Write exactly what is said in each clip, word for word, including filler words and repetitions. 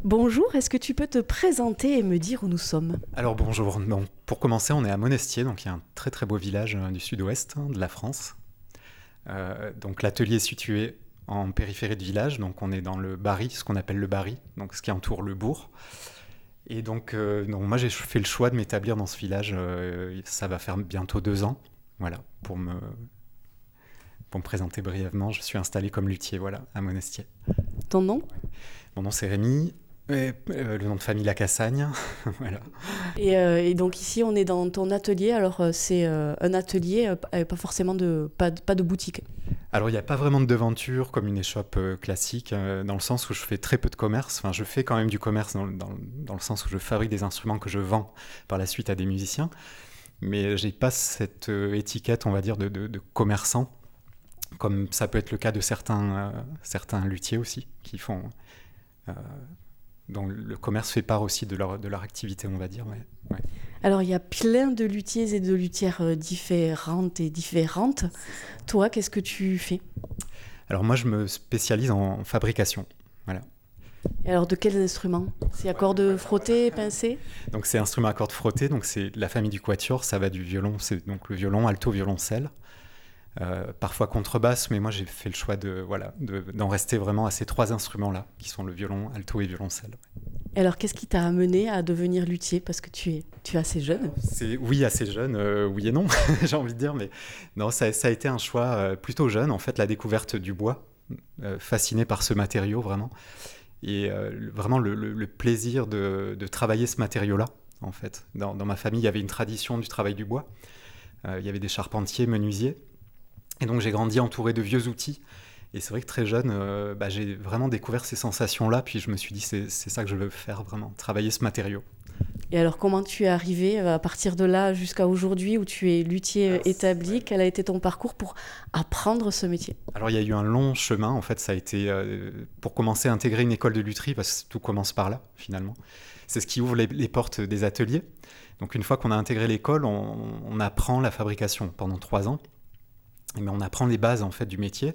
Bonjour, est-ce que tu peux te présenter et me dire où nous sommes? Alors bonjour, donc, pour commencer on est à Monestier, donc il y a un très très beau village euh, du sud-ouest hein, de la France. Euh, donc l'atelier est situé en périphérie de village, donc on est dans le Barry, ce qu'on appelle le Barry, donc ce qui entoure le bourg. Et donc, euh, donc moi j'ai fait le choix de m'établir dans ce village, euh, ça va faire bientôt deux ans, voilà, pour me, pour me présenter brièvement, je suis installé comme luthier, voilà, à Monestier. Ton nom? Mon nom c'est Rémi, et, euh, le nom de famille Lacassagne, voilà. Et, euh, et donc ici, on est dans ton atelier. Alors, euh, c'est euh, un atelier, euh, p- euh, pas forcément de, pas, de- pas de boutique. Alors, il n'y a pas vraiment de devanture comme une échoppe euh, classique, euh, dans le sens où je fais très peu de commerce. Enfin, je fais quand même du commerce dans, le- dans le- dans le sens où je fabrique des instruments que je vends par la suite à des musiciens. Mais j'ai pas cette euh, étiquette, on va dire, de, de- de commerçant, comme ça peut être le cas de certains, euh, certains luthiers aussi, qui font, euh, dont le commerce fait part aussi de leur, de leur activité, on va dire. Ouais, ouais. Alors, il y a plein de luthiers et de luthières euh, différentes et différentes. Toi, qu'est-ce que tu fais? Alors moi, je me spécialise en fabrication. Voilà. Et alors, de quels instruments? C'est à cordes frottées, pincées? Donc c'est instrument à cordes frottées, donc c'est la famille du quatuor, ça va du violon, c'est donc le violon, alto, violoncelle, euh, parfois contrebasse, mais moi j'ai fait le choix de voilà de- d'en rester vraiment à ces trois instruments-là, qui sont le violon, alto et violoncelle. Et alors, qu'est-ce qui t'a amené à devenir luthier? Parce que tu es, tu es assez jeune. C'est oui assez jeune, euh, oui et non, j'ai envie de dire, mais non ça, ça a été un choix euh, plutôt jeune en fait, la découverte du bois, euh, fasciné par ce matériau vraiment, et euh, le- vraiment le, le- le plaisir de, de travailler ce matériau-là. En fait, dans, dans ma famille, il y avait une tradition du travail du bois. Euh, il y avait des charpentiers, menuisiers. Et donc j'ai grandi entouré de vieux outils. Et c'est vrai que très jeune, euh, bah, j'ai vraiment découvert ces sensations-là. Puis je me suis dit, c'est, c'est ça que je veux faire vraiment, travailler ce matériau. Et alors, comment tu es arrivé euh, à partir de là jusqu'à aujourd'hui où tu es luthier euh, Alors, c'est- établi? ouais. Quel a été ton parcours pour apprendre ce métier? Alors il y a eu un long chemin. En fait, ça a été euh, pour commencer à intégrer une école de lutherie, parce que tout commence par là, finalement. C'est ce qui ouvre les, les portes des ateliers. Donc une fois qu'on a intégré l'école, on, on apprend la fabrication pendant trois ans. Mais on apprend les bases en fait du métier.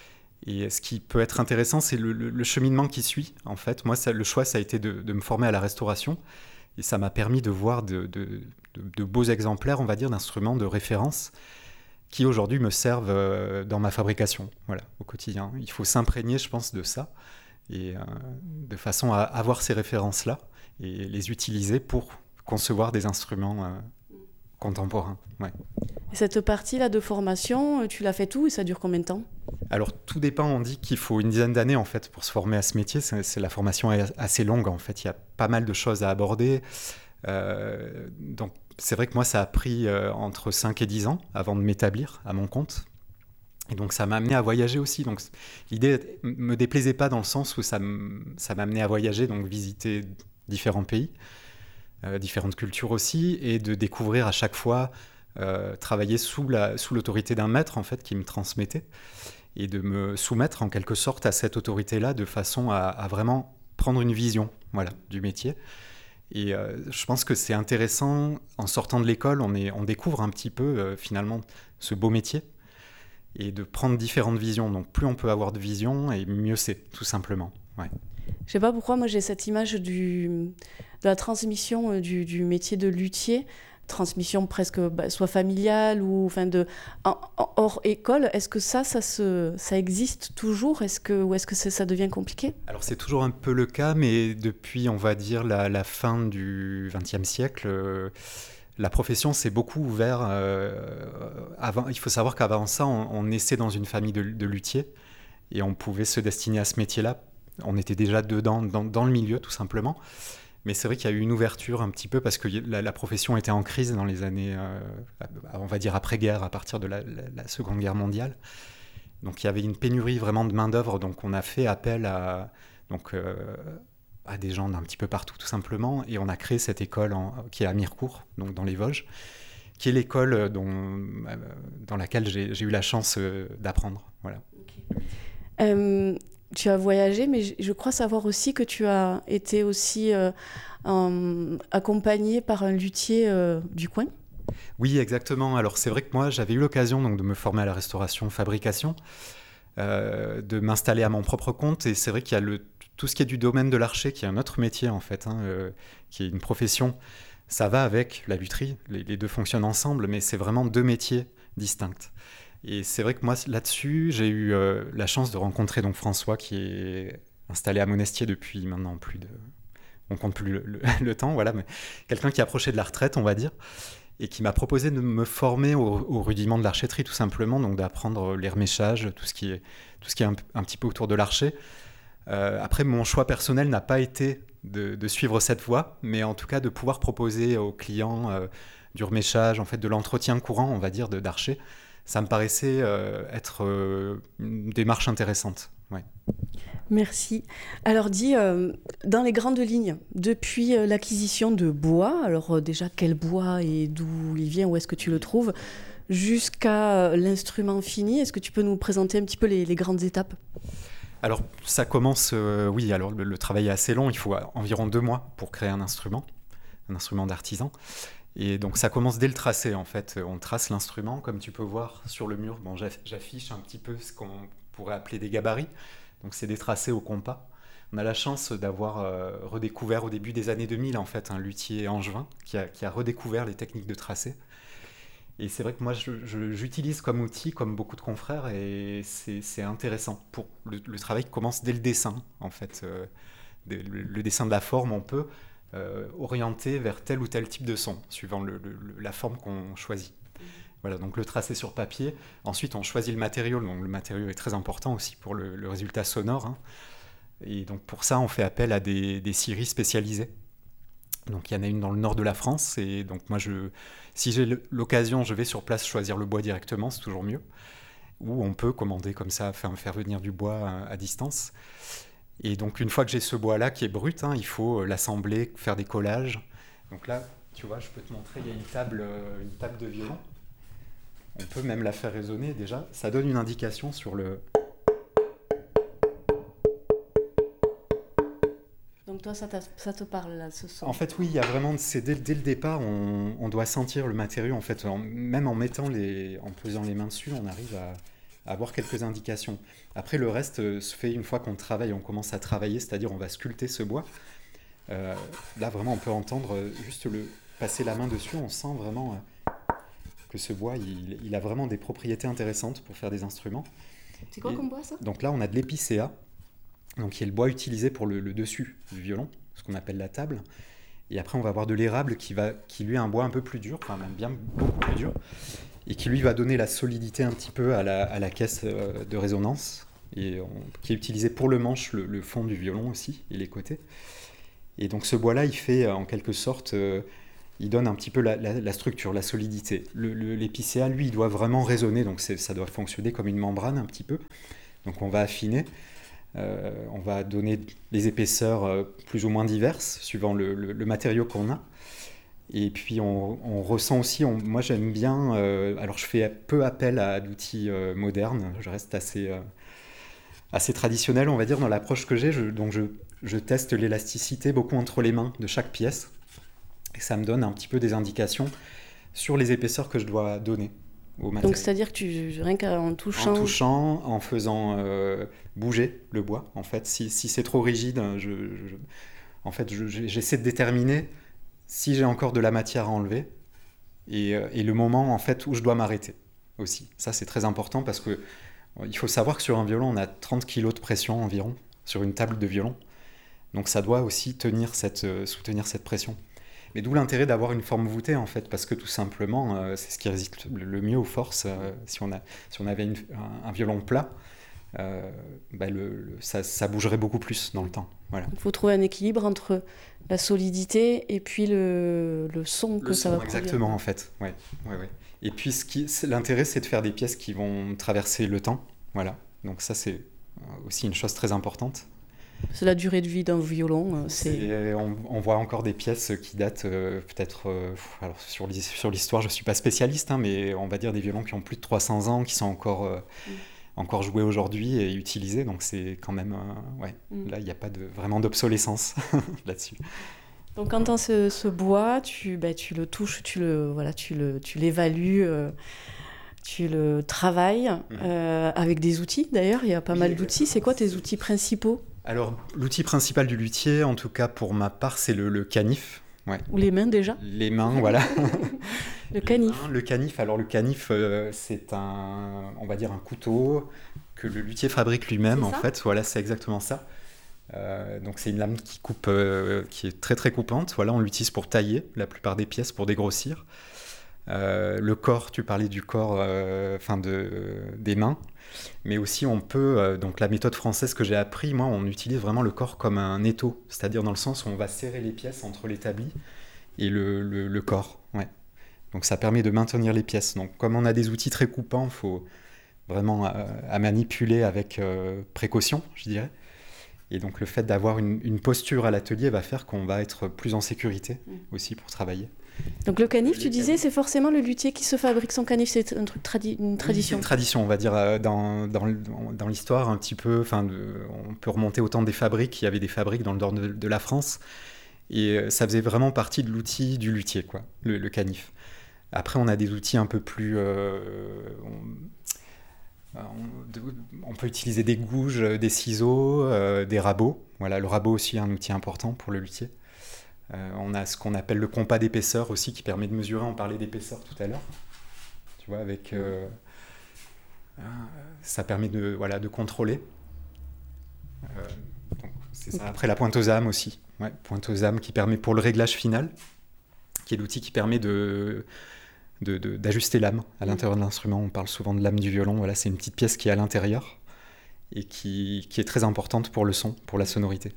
Et ce qui peut être intéressant, c'est le, le- le cheminement qui suit. En fait, moi, ça- le choix, ça a été de, de me former à la restauration, et ça m'a permis de voir de, de- de- de beaux exemplaires, on va dire, d'instruments de référence qui aujourd'hui me servent euh, dans ma fabrication, voilà, au quotidien. Il faut s'imprégner, je pense, de ça, et euh, de façon à avoir ces références-là et les utiliser pour concevoir des instruments euh, contemporains. Ouais. Et cette partie-là de formation, euh, tu l'as fait où et ça dure combien de temps? Alors tout dépend, on dit qu'il faut une dizaine d'années en fait pour se former à ce métier. C'est, c'est- la formation est assez longue en fait, il y a pas mal de choses à aborder. Euh, donc c'est vrai que moi ça a pris euh, entre cinq et dix ans avant de m'établir à mon compte. Et donc ça m'a amené à voyager aussi. Donc l'idée me déplaisait pas dans le sens où ça, m- ça m'a amené à voyager, donc visiter différents pays, euh, différentes cultures aussi, et de découvrir à chaque fois, euh, travailler sous, la, sous l'autorité d'un maître en fait qui me transmettait, et de me soumettre en quelque sorte à cette autorité-là de façon à, à vraiment prendre une vision, voilà, du métier. Et euh, je pense que c'est intéressant, en sortant de l'école, on, est, on découvre un petit peu euh, finalement ce beau métier, et de prendre différentes visions. Donc plus on peut avoir de vision, et mieux c'est, tout simplement. Ouais. Je sais pas pourquoi, moi j'ai cette image du, de la transmission euh, du, du métier de luthier, transmission presque bah, soit familiale ou enfin de en- en- hors école. Est-ce que ça, ça se, ça existe toujours? Est-ce que ou est-ce que c'est- ça devient compliqué? Alors c'est toujours un peu le cas, mais depuis, on va dire, la, la fin du vingtième siècle, euh, la profession s'est beaucoup ouverte. Euh, avant, il faut savoir qu'avant ça, on, on naissait dans une famille de, de luthiers, et on pouvait se destiner à ce métier-là. On était déjà dedans, dans, dans le milieu, tout simplement. Mais c'est vrai qu'il y a eu une ouverture un petit peu parce que la, la profession était en crise dans les années, euh, on va dire après-guerre, à partir de la, la, la Seconde Guerre mondiale. Donc il y avait une pénurie vraiment de main-d'œuvre, donc on a fait appel à, donc, euh, à des gens d'un petit peu partout, tout simplement, et on a créé cette école en, qui est à Mirecourt, donc dans les Vosges, qui est l'école dont, euh, dans laquelle j'ai, j'ai eu la chance euh, d'apprendre. Voilà. Euh, tu as voyagé, mais je, je crois savoir aussi que tu as été aussi euh, euh, accompagné par un luthier euh, du coin. Oui, exactement. Alors c'est vrai que moi, j'avais eu l'occasion donc, de me former à la restauration, fabrication, euh, de m'installer à mon propre compte, et c'est vrai qu'il y a le, tout ce qui est du domaine de l'archer, qui est un autre métier en fait, hein, euh, qui est une profession, ça va avec la lutherie, les, les deux fonctionnent ensemble, mais c'est vraiment deux métiers distincts. Et c'est vrai que moi, là-dessus, j'ai eu euh, la chance de rencontrer donc François, qui est installé à Monestier depuis maintenant plus de... On compte plus le, le, le temps, voilà, mais quelqu'un qui approchait de la retraite, on va dire, et qui m'a proposé de me former au, au rudiment de l'archéterie, tout simplement, donc d'apprendre l'herméchage, tout ce qui est, tout ce qui est un, un petit peu autour de l'archer. Euh, après, mon choix personnel n'a pas été de, de suivre cette voie, mais en tout cas de pouvoir proposer aux clients euh, du reméchage, en fait, de l'entretien courant, on va dire, de, d'archer. Ça me paraissait euh, être euh, une démarche intéressante. Ouais. Merci. Alors dis, euh, dans les grandes lignes, depuis euh, l'acquisition de bois, alors euh, déjà quel bois et d'où il vient, où est-ce que tu le trouves, jusqu'à euh, l'instrument fini, est-ce que tu peux nous présenter un petit peu les, les grandes étapes ? Alors ça commence, euh, oui, alors le, le travail est assez long, il faut environ deux mois pour créer un instrument, un instrument d'artisan. Et donc ça commence dès le tracé en fait, on trace l'instrument, comme tu peux voir sur le mur, bon, j'affiche un petit peu ce qu'on pourrait appeler des gabarits, donc c'est des tracés au compas. On a la chance d'avoir euh, redécouvert au début des années deux mille en fait un luthier angevin qui a, qui a redécouvert les techniques de tracé. Et c'est vrai que moi je, je, j'utilise comme outil, comme beaucoup de confrères, et c'est, c'est intéressant. Pour le, le travail commence dès le dessin en fait, euh, le, le dessin de la forme, on peut Euh, orienté vers tel ou tel type de son, suivant le, le, la forme qu'on choisit. Voilà, donc le tracé sur papier. Ensuite, on choisit le matériau. Donc le matériau est très important aussi pour le, le résultat sonore. Hein. Et donc pour ça, on fait appel à des, des scieries spécialisées. Donc il y en a une dans le nord de la France. Et donc moi, je, si j'ai l'occasion, je vais sur place choisir le bois directement, c'est toujours mieux. Ou on peut commander comme ça, faire, faire venir du bois à, à distance. Et donc, une fois que j'ai ce bois-là qui est brut, hein, il faut l'assembler, faire des collages. Donc là, tu vois, je peux te montrer, il y a une table, euh, une table de violon. On peut même la faire résonner déjà. Ça donne une indication sur le... Donc toi, ça, ça te parle là, ce son ? En fait, oui, il y a vraiment, c'est dès, dès le départ, on, on doit sentir le matériau. En fait, en, même en mettant les, en posant les mains dessus, on arrive à... avoir quelques indications. Après, le reste euh, se fait une fois qu'on travaille, on commence à travailler, c'est-à-dire on va sculpter ce bois. Euh, là, vraiment, on peut entendre euh, juste le passer la main dessus, on sent vraiment euh, que ce bois, il, il a vraiment des propriétés intéressantes pour faire des instruments. C'est quoi Et, comme bois, ça ? Donc là, on a de l'épicéa, donc qui est le bois utilisé pour le, le dessus du violon, ce qu'on appelle la table. Et après, on va avoir de l'érable qui, va, qui lui est un bois un peu plus dur, enfin même bien beaucoup plus dur, et qui lui va donner la solidité un petit peu à la, à la caisse de résonance, et on, qui est utilisé pour le manche, le, le fond du violon aussi, et les côtés. Et donc ce bois-là, il fait en quelque sorte, euh, il donne un petit peu la, la, la structure, la solidité. Le, le, l'épicéa, lui, il doit vraiment résonner, donc c'est, ça doit fonctionner comme une membrane un petit peu. Donc on va affiner, euh, on va donner des épaisseurs euh, plus ou moins diverses, suivant le, le, le matériau qu'on a. Et puis on, on ressent aussi, on, moi j'aime bien, euh, alors je fais peu appel à d'outils euh, modernes, je reste assez, euh, assez traditionnel on va dire dans l'approche que j'ai, je, donc je, je teste l'élasticité beaucoup entre les mains de chaque pièce, et ça me donne un petit peu des indications sur les épaisseurs que je dois donner au matériau. Donc c'est-à-dire que tu, rien qu'en touchant... En touchant, en faisant euh, bouger le bois, en fait, si, si c'est trop rigide, je, je, en fait je, j'essaie de déterminer si j'ai encore de la matière à enlever, et, et le moment en fait où je dois m'arrêter aussi. Ça c'est très important parce que il faut savoir que sur un violon on a trente kilos de pression environ sur une table de violon, donc ça doit aussi tenir cette, euh, soutenir cette pression. Mais d'où l'intérêt d'avoir une forme voûtée en fait, parce que tout simplement euh, c'est ce qui résiste le mieux aux forces. Euh, si, on a, si on avait une, un, un violon plat, euh, bah le, le, ça, ça bougerait beaucoup plus dans le temps. Voilà. Il faut trouver un équilibre entre la solidité et puis le, le son que le ça son, va exactement produire. En fait. Ouais, ouais, ouais. Et puis ce qui, c'est, l'intérêt c'est de faire des pièces qui vont traverser le temps. Voilà. Donc ça c'est aussi une chose très importante. C'est la durée de vie d'un violon. C'est... C'est, on, on voit encore des pièces qui datent euh, peut-être... Euh, alors sur, sur l'histoire je ne suis pas spécialiste, hein, mais on va dire des violons qui ont plus de trois cents ans, qui sont encore... Euh, mm. encore joué aujourd'hui et utilisé, donc c'est quand même, euh, ouais, mm. là il n'y a pas de, vraiment d'obsolescence là-dessus. Donc quand tu as ce, ce bois, tu, bah, tu le touches, tu, le, voilà, tu, le, tu l'évalues, euh, tu le travailles, mm. euh, avec des outils d'ailleurs, il y a pas oui, mal d'outils. C'est quoi tes outils principaux ? Alors, l'outil principal du luthier, en tout cas pour ma part, c'est le, le canif. Ouais. Ou les mains déjà. Les mains, voilà. Le canif. Les mains, le canif, alors le canif, euh, c'est un, on va dire un couteau que le luthier fabrique lui-même, en fait. Voilà, c'est exactement ça. Euh, donc c'est une lame qui coupe, euh, qui est très très coupante. Voilà, on l'utilise pour tailler la plupart des pièces, pour dégrossir. Euh, le corps, tu parlais du corps, euh, enfin de, des mains, mais aussi on peut, euh, donc la méthode française que j'ai appris, moi, on utilise vraiment le corps comme un étau, c'est-à-dire dans le sens où on va serrer les pièces entre l'établi et le, le, le corps. Ouais. Donc ça permet de maintenir les pièces. Donc comme on a des outils très coupants, il faut vraiment euh, à manipuler avec euh, précaution, je dirais. Et donc le fait d'avoir une, une posture à l'atelier va faire qu'on va être plus en sécurité aussi pour travailler. Donc le canif, tu disais, c'est forcément le luthier qui se fabrique son canif, c'est un truc tradi- une tradition. Oui, c'est une tradition, on va dire, euh, dans, dans, dans l'histoire un petit peu, enfin, on peut remonter au temps des fabriques, il y avait des fabriques dans le nord de, de la France, et euh, ça faisait vraiment partie de l'outil du luthier, quoi, le, le canif. Après, on a des outils un peu plus... Euh, on, on, on peut utiliser des gouges, des ciseaux, euh, des rabots. Voilà, le rabot aussi est un outil important pour le luthier. Euh, on a ce qu'on appelle le compas d'épaisseur aussi qui permet de mesurer, on parlait d'épaisseur tout à l'heure, tu vois, avec, euh, euh, ça permet de, voilà, de contrôler. Euh, donc c'est ça. Après la pointe aux âmes aussi, ouais, pointe aux âmes qui permet pour le réglage final, qui est l'outil qui permet de, de, de, d'ajuster l'âme à l'intérieur de l'instrument. On parle souvent de l'âme du violon, voilà, c'est une petite pièce qui est à l'intérieur et qui, qui est très importante pour le son, pour la sonorité.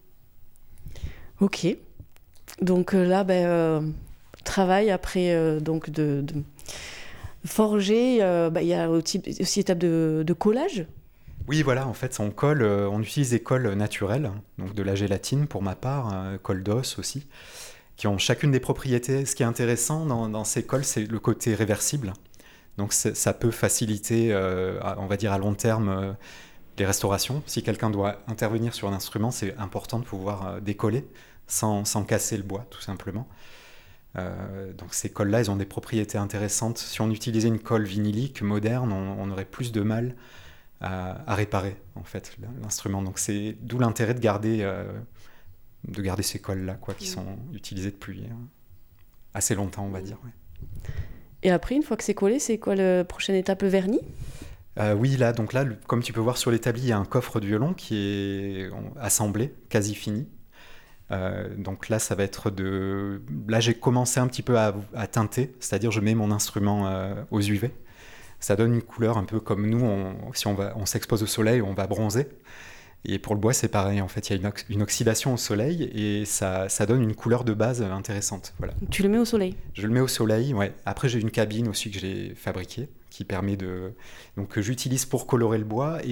Ok. Donc euh, là, ben, euh, travail après euh, donc de, de forger, euh, ben, il y a aussi, aussi étape de, de collage. Oui, voilà, en fait, on colle, euh, on utilise des colles naturelles, donc de la gélatine pour ma part, euh, colle d'os aussi, qui ont chacune des propriétés. Ce qui est intéressant dans, dans ces colles, c'est le côté réversible. Donc ça peut faciliter, euh, on va dire à long terme, euh, les restaurations. Si quelqu'un doit intervenir sur un instrument, c'est important de pouvoir euh, décoller. Sans, sans casser le bois, tout simplement. Euh, donc ces colles-là, elles ont des propriétés intéressantes. Si on utilisait une colle vinylique moderne, on, on aurait plus de mal à, à réparer, en fait, l'instrument. Donc c'est d'où l'intérêt de garder, euh, de garder ces colles-là, quoi, qui sont utilisées depuis euh, assez longtemps, on va dire. Ouais. Et après, une fois que c'est collé, c'est quoi la prochaine étape, le vernis ? Euh, oui, là, donc là, le, comme tu peux voir sur l'établi, il y a un coffre de violon qui est assemblé, quasi fini. Euh, donc là, ça va être de... Là, j'ai commencé un petit peu à, à teinter, c'est-à-dire je mets mon instrument euh, aux U V. Ça donne une couleur un peu comme nous, on, si on, va, on s'expose au soleil, on va bronzer. Et pour le bois, c'est pareil, en fait, il y a une, ox- une oxydation au soleil et ça, ça donne une couleur de base intéressante. Voilà. Tu le mets au soleil ? Je le mets au soleil, ouais. Après, j'ai une cabine aussi que j'ai fabriquée qui permet de... Donc, que j'utilise pour colorer le bois. Et